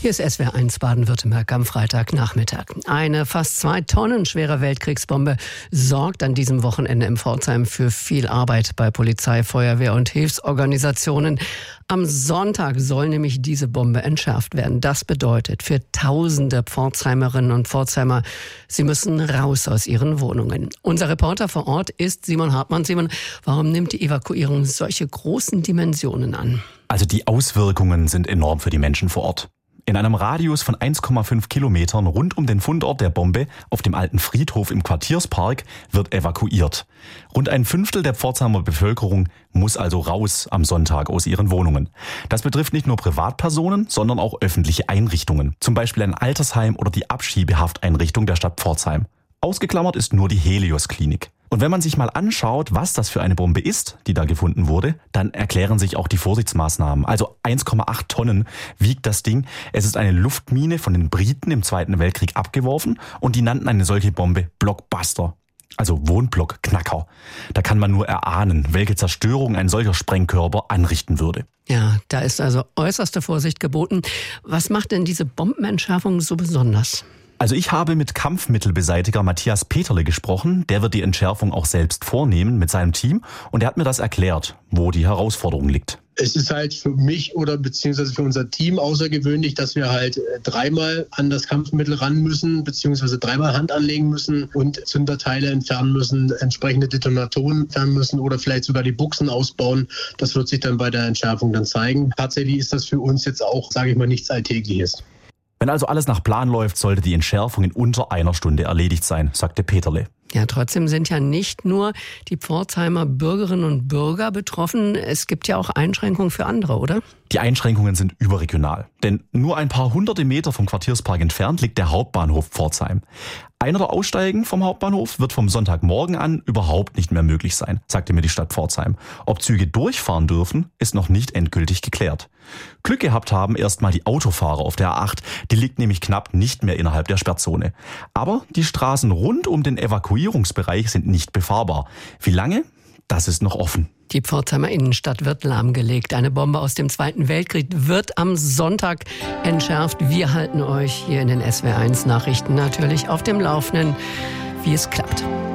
Hier ist SWR1 Baden-Württemberg am Freitagnachmittag. Eine fast 2 Tonnen schwere Weltkriegsbombe sorgt an diesem Wochenende in Pforzheim für viel Arbeit bei Polizei, Feuerwehr und Hilfsorganisationen. Am Sonntag soll nämlich diese Bombe entschärft werden. Das bedeutet für tausende Pforzheimerinnen und Pforzheimer, sie müssen raus aus ihren Wohnungen. Unser Reporter vor Ort ist Simon Hartmann. Simon, warum nimmt die Evakuierung solche großen Dimensionen an? Also die Auswirkungen sind enorm für die Menschen vor Ort. In einem Radius von 1,5 Kilometern rund um den Fundort der Bombe auf dem alten Friedhof im Quartierspark wird evakuiert. Rund ein Fünftel der Pforzheimer Bevölkerung muss also raus am Sonntag aus ihren Wohnungen. Das betrifft nicht nur Privatpersonen, sondern auch öffentliche Einrichtungen. Zum Beispiel ein Altersheim oder die Abschiebehafteinrichtung der Stadt Pforzheim. Ausgeklammert ist nur die Helios-Klinik. Und wenn man sich mal anschaut, was das für eine Bombe ist, die da gefunden wurde, dann erklären sich auch die Vorsichtsmaßnahmen. Also 1,8 Tonnen wiegt das Ding. Es ist eine Luftmine von den Briten im Zweiten Weltkrieg abgeworfen und die nannten eine solche Bombe Blockbuster. Also Wohnblock-Knacker. Da kann man nur erahnen, welche Zerstörung ein solcher Sprengkörper anrichten würde. Ja, da ist also äußerste Vorsicht geboten. Was macht denn diese Bombenentschärfung so besonders? Also ich habe mit Kampfmittelbeseitiger Matthias Peterle gesprochen. Der wird die Entschärfung auch selbst vornehmen mit seinem Team. Und er hat mir das erklärt, wo die Herausforderung liegt. Es ist halt für mich oder beziehungsweise für unser Team außergewöhnlich, dass wir halt dreimal an das Kampfmittel ran müssen, beziehungsweise dreimal Hand anlegen müssen und Zünderteile entfernen müssen, entsprechende Detonatoren entfernen müssen oder vielleicht sogar die Buchsen ausbauen. Das wird sich dann bei der Entschärfung dann zeigen. Tatsächlich ist das für uns jetzt auch, sage ich mal, nichts Alltägliches. Wenn also alles nach Plan läuft, sollte die Entschärfung in unter einer Stunde erledigt sein, sagte Peterle. Ja, trotzdem sind ja nicht nur die Pforzheimer Bürgerinnen und Bürger betroffen. Es gibt ja auch Einschränkungen für andere, oder? Die Einschränkungen sind überregional. Denn nur ein paar hunderte Meter vom Quartierspark entfernt liegt der Hauptbahnhof Pforzheim. Ein- oder Aussteigen vom Hauptbahnhof wird vom Sonntagmorgen an überhaupt nicht mehr möglich sein, sagte mir die Stadt Pforzheim. Ob Züge durchfahren dürfen, ist noch nicht endgültig geklärt. Glück gehabt haben erstmal die Autofahrer auf der A8. Die liegt nämlich knapp nicht mehr innerhalb der Sperrzone. Aber die Straßen rund um den Evakuierungsbereich sind nicht befahrbar. Wie lange? Das ist noch offen. Die Pforzheimer Innenstadt wird lahmgelegt. Eine Bombe aus dem Zweiten Weltkrieg wird am Sonntag entschärft. Wir halten euch hier in den SWR1 Nachrichten natürlich auf dem Laufenden, wie es klappt.